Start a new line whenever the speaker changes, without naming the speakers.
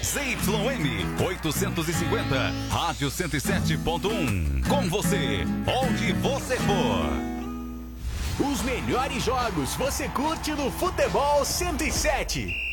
ZYM 850, Rádio 107.1. Com você, onde você for.
Os melhores jogos você curte no Futebol 107.